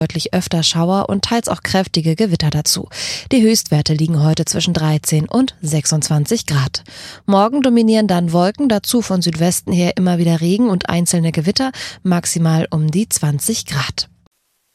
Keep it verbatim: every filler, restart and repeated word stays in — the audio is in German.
deutlich öfter Schauer und teils auch kräftige Gewitter dazu. Die Höchstwerte liegen heute zwischen dreizehn und sechsundzwanzig Grad. Morgen dominieren dann Wolken, dazu von Südwesten her immer wieder Regen und einzelne Gewitter, maximal um die zwanzig Grad.